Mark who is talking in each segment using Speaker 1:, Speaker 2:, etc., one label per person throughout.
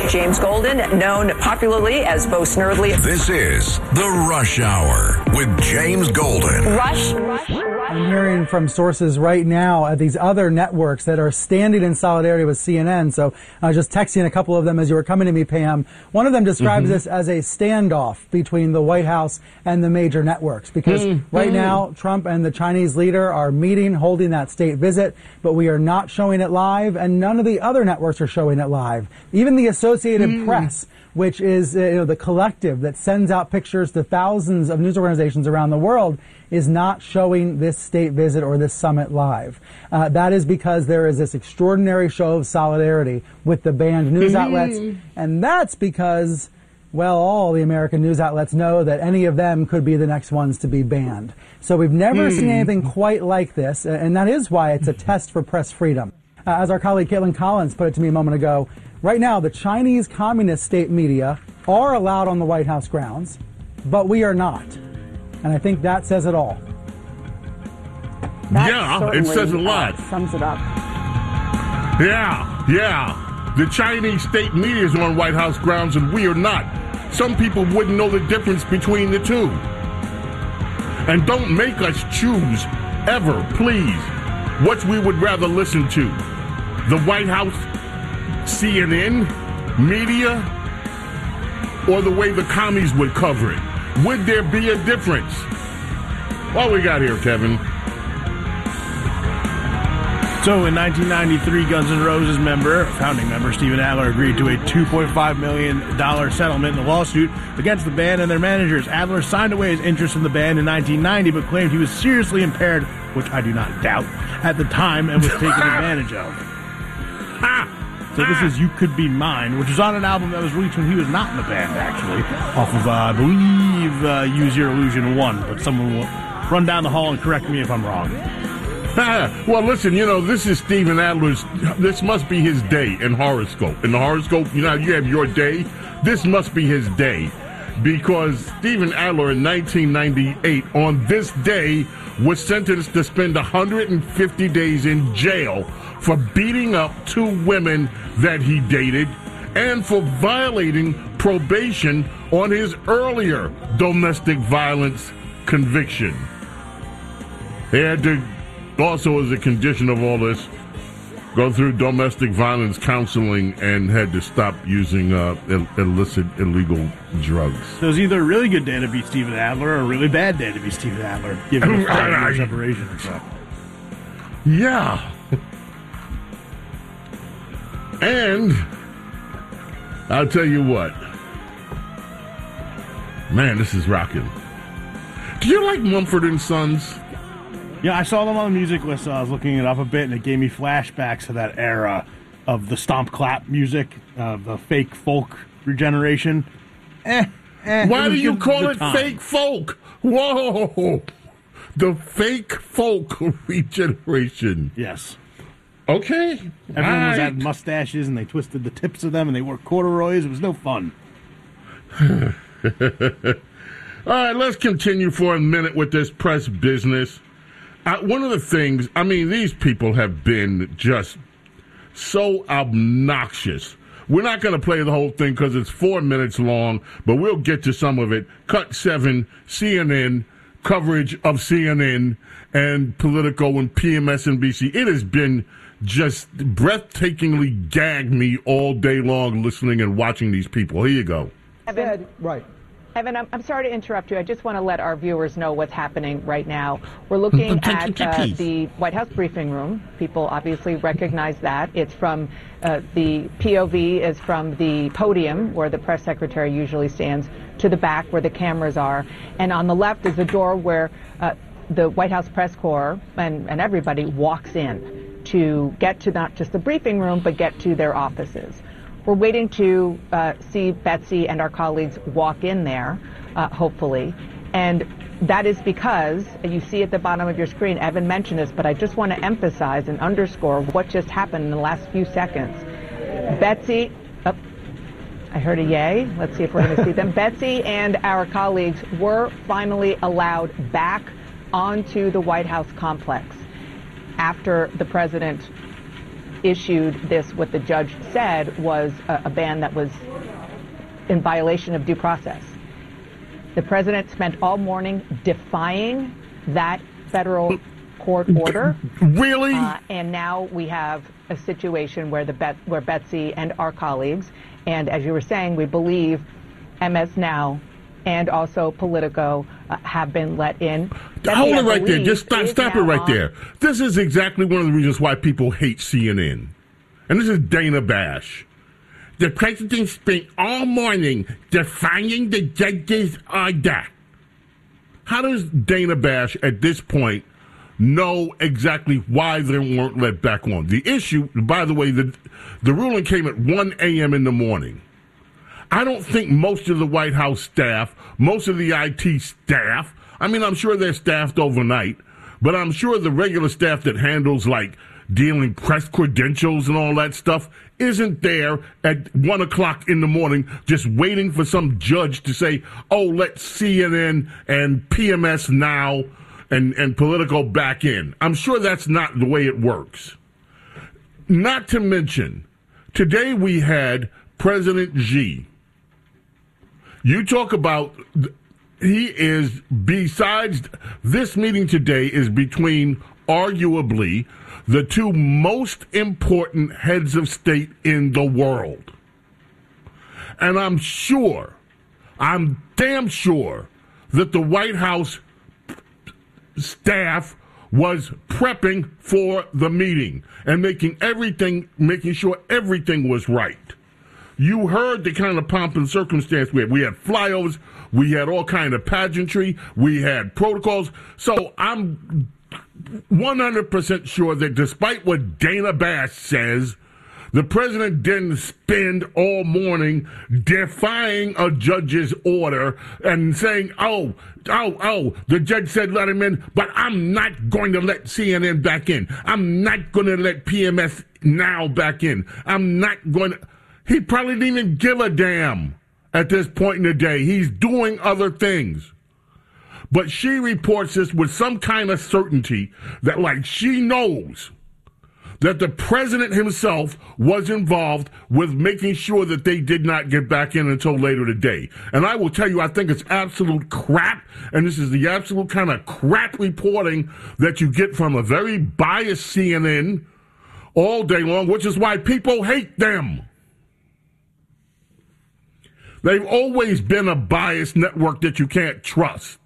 Speaker 1: James Golden, known popularly as Bo Snerdley.
Speaker 2: This is The Rush Hour with James Golden.
Speaker 1: Rush.
Speaker 3: I'm hearing from sources right now at these other networks that are standing in solidarity with CNN. So I was just texting a couple of them as you were coming to me, Pam. One of them describes this as a standoff between the White House and the major networks, because right now Trump and the Chinese leader are meeting, holding that state visit, but we are not showing it live, and none of the other networks are showing it live. Even the Associated Press, which is the collective that sends out pictures to thousands of news organizations around the world, is not showing this state visit or this summit live. That is because there is this extraordinary show of solidarity with the banned news outlets, and that's because, well, all the American news outlets know that any of them could be the next ones to be banned. So we've never seen anything quite like this, and that is why it's a test for press freedom. As our colleague Caitlin Collins put it to me a moment ago, right now the Chinese communist state media are allowed on the White House grounds, but we are not. And I think that says it all.
Speaker 4: Yeah, it says a lot.
Speaker 5: Sums it up.
Speaker 4: Yeah. The Chinese state media is on White House grounds and we are not. Some people wouldn't know the difference between the two. And don't make us choose, ever, please, what we would rather listen to. The White House, CNN, media, or the way the commies would cover it. Would there be a difference? What we got here, Kevin?
Speaker 6: So in 1993, Guns N' Roses founding member Steven Adler agreed to a $2.5 million settlement in the lawsuit against the band and their managers. Adler signed away his interest in the band in 1990, but claimed he was seriously impaired, which I do not doubt, at the time and was taken advantage of. So this is You Could Be Mine, which was on an album that was released when he was not in the band, actually, off of, I believe, Use Your Illusion 1, but someone will run down the hall and correct me if I'm wrong.
Speaker 4: Well, listen, this is Steven Adler's, this must be his day in horoscope. In the horoscope, you have your day. This must be his day. Because Steven Adler in 1998, on this day, was sentenced to spend 150 days in jail for beating up two women that he dated and for violating probation on his earlier domestic violence conviction. He had to, also as a condition of all this, go through domestic violence counseling and had to stop using illicit, illegal drugs.
Speaker 6: So it was either a really good day to be Steven Adler or a really bad day to be Steven Adler, given the 5-year separation and stuff.
Speaker 4: Yeah. And I'll tell you what. Man, this is rocking. Do you like Mumford & Sons?
Speaker 6: Yeah, I saw them on the music list, so I was looking it up a bit, and it gave me flashbacks to that era of the stomp clap music, the fake folk regeneration.
Speaker 4: Why do you call it fake folk? Whoa! The fake folk regeneration.
Speaker 6: Yes.
Speaker 4: Okay.
Speaker 6: Everyone was had mustaches, and they twisted the tips of them, and they wore corduroys. It was no fun.
Speaker 4: All right, let's continue for a minute with this press business. One of the things, these people have been just so obnoxious. We're not going to play the whole thing because it's 4 minutes long, but we'll get to some of it. Cut 7, CNN, coverage of CNN and Politico and PMSNBC. It has been just breathtakingly gagged me all day long listening and watching these people. Here you go.
Speaker 5: Evan, right. Evan, I'm sorry to interrupt you. I just want to let our viewers know what's happening right now. We're looking at the White House briefing room. People obviously recognize that. It's from the POV is from the podium where the press secretary usually stands to the back where the cameras are. And on the left is a door where the White House press corps and everybody walks in to get to not just the briefing room, but get to their offices. We're waiting to see Betsy and our colleagues walk in there, hopefully. And that is because, you see at the bottom of your screen, Evan mentioned this, but I just want to emphasize and underscore what just happened in the last few seconds. Betsy, I heard a yay. Let's see if we're going to see them. Betsy and our colleagues were finally allowed back onto the White House complex after the president issued this, what the judge said was a ban that was in violation of due process. The president spent all morning defying that federal court order.
Speaker 4: Really?
Speaker 5: And now we have a situation where where Betsy and our colleagues, and as you were saying, we believe MS Now and also Politico have been let in.
Speaker 4: Hold it right there. Just stop it right there. This is exactly one of the reasons why people hate CNN. And this is Dana Bash. The president spent all morning defying the judge's order. How does Dana Bash at this point know exactly why they weren't let back on? The issue, by the way, the ruling came at 1 a.m. in the morning. I don't think most of the White House staff, most of the IT staff, I mean, I'm sure they're staffed overnight, but I'm sure the regular staff that handles, like, dealing press credentials and all that stuff isn't there at 1 o'clock in the morning just waiting for some judge to say, oh, let CNN and PMS Now and Politico back in. I'm sure that's not the way it works. Not to mention, today we had President Xi. You talk about, he is, besides, this meeting today is between, arguably, the two most important heads of state in the world. And I'm damn sure, that the White House staff was prepping for the meeting and making sure everything was right. You heard the kind of pomp and circumstance we had. We had flyovers, we had all kind of pageantry, we had protocols. So I'm 100% sure that despite what Dana Bash says, the president didn't spend all morning defying a judge's order and saying, oh, the judge said let him in, but I'm not going to let CNN back in. I'm not going to let PMS Now back in. I'm not going to. He probably didn't even give a damn at this point in the day. He's doing other things. But she reports this with some kind of certainty that, like, she knows that the president himself was involved with making sure that they did not get back in until later today. And I will tell you, I think it's absolute crap, and this is the absolute kind of crap reporting that you get from a very biased CNN all day long, which is why people hate them. They've always been a biased network that you can't trust.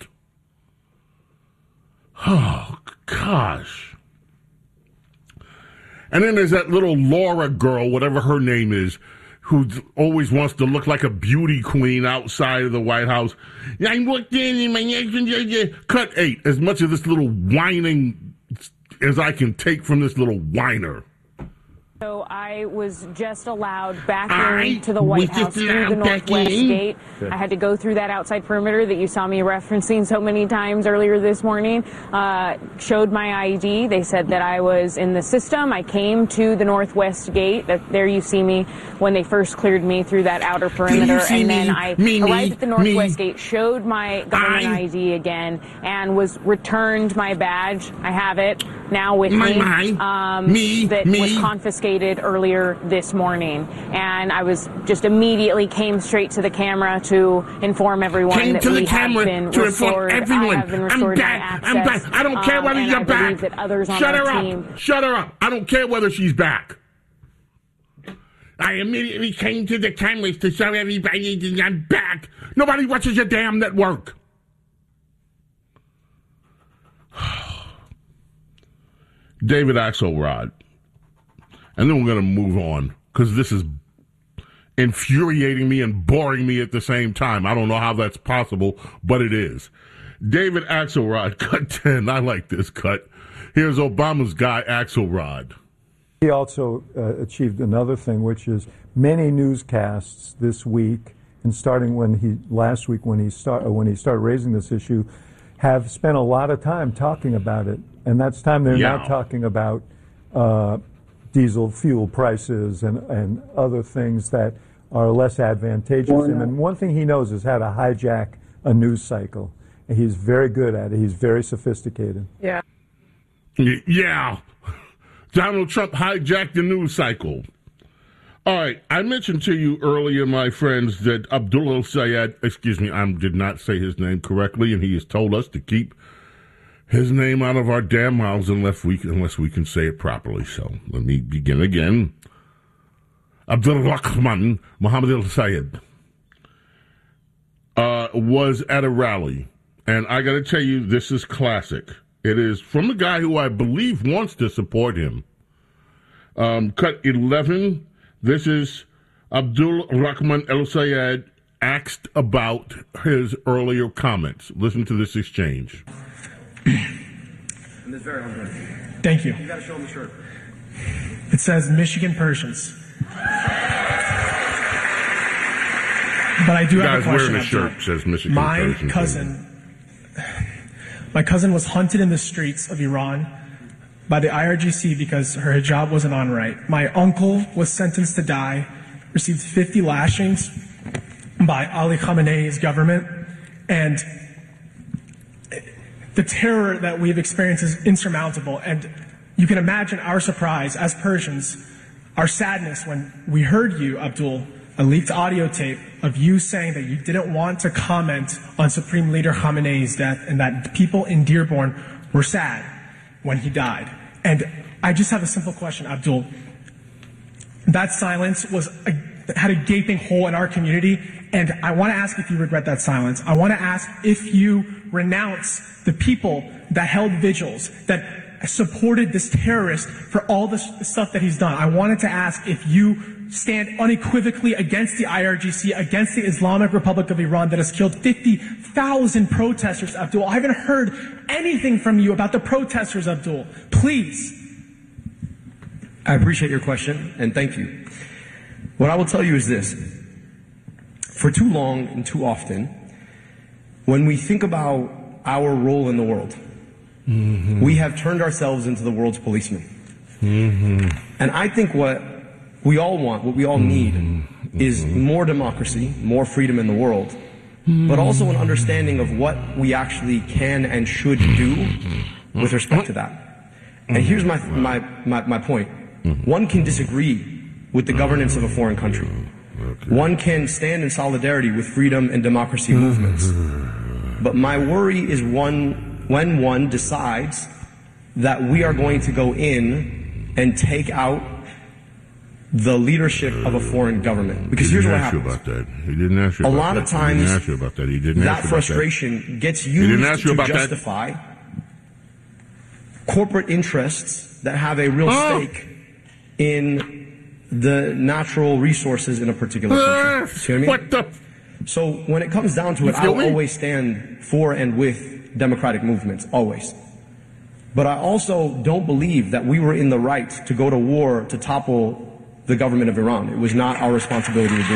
Speaker 4: Oh, gosh. And then there's that little Laura girl, whatever her name is, who always wants to look like a beauty queen outside of the White House. I walked in and my cut 8. As much of this little whining as I can take from this little whiner.
Speaker 7: So I was just allowed back into the White House through the Northwest Gate. I had to go through that outside perimeter that you saw me referencing so many times earlier this morning. Showed my ID. They said that I was in the system. I came to the Northwest Gate. There you see me when they first cleared me through that outer perimeter. And then I arrived at the Northwest Gate, showed my government ID again, and was returned my badge. I have it now with me. That was confiscated earlier this morning, and I was just immediately came straight to the camera to inform everyone that we have been restored. I have been restored my access.
Speaker 4: I'm back. I don't care whether you're back. Shut her up. Shut her up. I don't care whether she's back. I immediately came to the cameras to show everybody that I'm back. Nobody watches your damn network. David Axelrod. And then we're going to move on, because this is infuriating me and boring me at the same time. I don't know how that's possible, but it is. David Axelrod, cut 10. I like this cut. Here's Obama's guy, Axelrod.
Speaker 8: He also achieved another thing, which is many newscasts this week, and starting last week when he started raising this issue, have spent a lot of time talking about it. And that's time they're not talking about diesel fuel prices and other things that are less advantageous to him. And one thing he knows is how to hijack a news cycle. And he's very good at it. He's very sophisticated.
Speaker 4: Yeah. Donald Trump hijacked the news cycle. All right, I mentioned to you earlier, my friends, that Abdullah Sayed, I did not say his name correctly, and he has told us to keep his name out of our damn mouths unless we can say it properly. So let me begin again. Abdul Rahman Muhammad al-Sayed was at a rally, and I got to tell you, this is classic. It is from a guy who I believe wants to support him. Cut 11. This is Abdul Rahman al-Sayed asked about his earlier comments. Listen to this exchange.
Speaker 9: Thank you.
Speaker 10: You got to show him the shirt.
Speaker 9: It says Michigan Persians. But I do have a question.
Speaker 4: Wearing a shirt says Michigan Persians.
Speaker 9: My cousin was hunted in the streets of Iran by the IRGC because her hijab wasn't on right. My uncle was sentenced to die, received 50 lashings by Ali Khamenei's government, and the terror that we've experienced is insurmountable. And you can imagine our surprise as Persians, our sadness when we heard you, Abdul, a leaked audio tape of you saying that you didn't want to comment on Supreme Leader Khamenei's death and that people in Dearborn were sad when he died. And I just have a simple question, Abdul. That silence had a gaping hole in our community, and I want to ask if you regret that silence. I want to ask if you renounce the people that held vigils, that supported this terrorist for all the stuff that he's done. I wanted to ask if you stand unequivocally against the IRGC, against the Islamic Republic of Iran that has killed 50,000 protesters, Abdul. I haven't heard anything from you about the protesters, Abdul. Please.
Speaker 10: I appreciate your question, and thank you. What I will tell you is this. For too long and too often, when we think about our role in the world, we have turned ourselves into the world's policemen. And I think what we all want, what we all need, is more democracy, more freedom in the world, but also an understanding of what we actually can and should do with respect to that. And here's my point. One can disagree with the governance of a foreign country. One can stand in solidarity with freedom and democracy movements. But my worry is when one decides that we are going to go in and take out the leadership of a foreign government. Because here's what happens.
Speaker 4: He didn't ask you about that. A
Speaker 10: lot of times,
Speaker 4: he didn't ask you about that. He didn't
Speaker 10: that frustration gets used to justify corporate interests that have a real stake in the natural resources in a particular country. See what I mean? So when it comes down to it, I will always stand for and with democratic movements, always. But I also don't believe that we were in the right to go to war to topple the government of Iran. It was not our responsibility to do.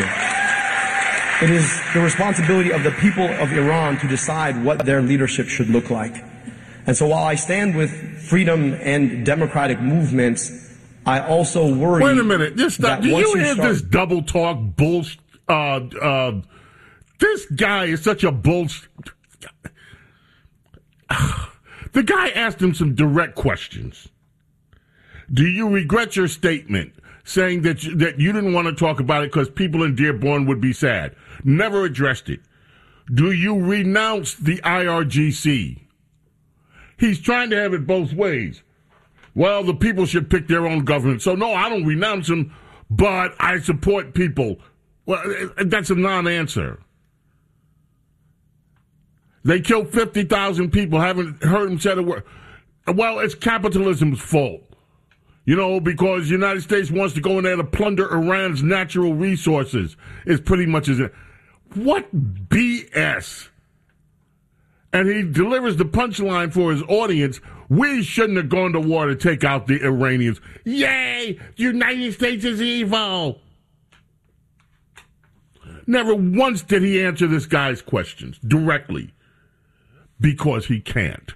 Speaker 10: It is the responsibility of the people of Iran to decide what their leadership should look like. And so while I stand with freedom and democratic movements, I also worry.
Speaker 4: Wait a minute. Just stop. Do you hear this double talk bullshit? This guy is such a bullshit. The guy asked him some direct questions. Do you regret your statement saying that you didn't want to talk about it because people in Dearborn would be sad? Never addressed it. Do you renounce the IRGC? He's trying to have it both ways. Well, the people should pick their own government. So, no, I don't renounce them, but I support people. Well, that's a non-answer. They killed 50,000 people. Haven't heard him say a word. Well, it's capitalism's fault. You know, because the United States wants to go in there to plunder Iran's natural resources. It's pretty much as what BS. And he delivers the punchline for his audience. We shouldn't have gone to war to take out the Iranians. Yay! The United States is evil. Never once did he answer this guy's questions directly. Because he can't.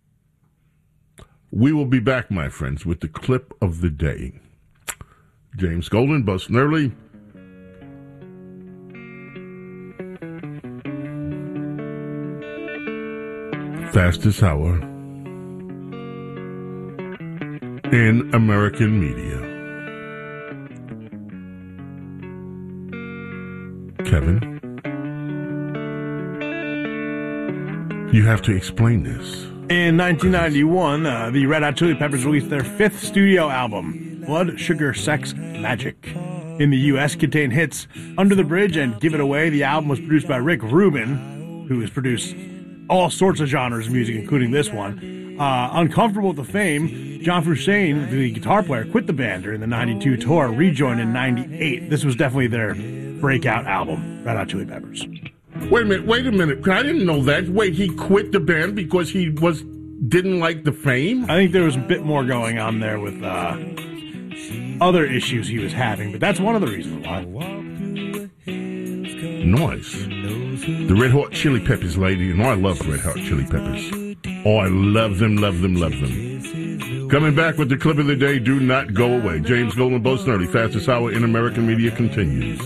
Speaker 4: We will be back, my friends, with the clip of the day. James Golden, Buzz Snerdley. Fastest hour. in American media. Kevin, you have to explain this.
Speaker 6: In 1991, the Red Hot Chili Peppers released their 5th studio album, Blood, Sugar, Sex, Magic. In the U.S., contained hits Under the Bridge and Give It Away. The album was produced by Rick Rubin, who has produced all sorts of genres of music, including this one. Uncomfortable with the fame, John Frusciante, the guitar player, quit the band during the 92 tour, rejoined in 98. This was definitely their breakout album, Red Hot Chili Peppers.
Speaker 4: Wait a minute. I didn't know that. Wait, he quit the band because he didn't like the fame?
Speaker 6: I think there was a bit more going on there with other issues he was having, but that's one of the reasons why.
Speaker 4: Nice. The Red Hot Chili Peppers, lady. You know, I love Red Hot Chili Peppers. Oh, I love them, love them, love them. Coming back with the clip of the day. Do not go away. James Golden, Bo Snerdly, fastest hour in American media continues.